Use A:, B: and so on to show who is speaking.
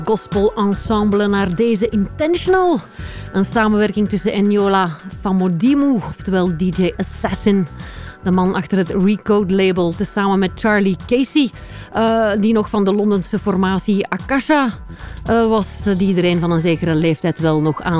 A: Gospel ensemble naar deze Intentional. Een samenwerking tussen Eniola Famodimu, oftewel DJ Assassin, de man achter het Recode label, tezamen met Charlie Casey, die nog van de Londense formatie Akasha was, die iedereen van een zekere leeftijd wel nog aan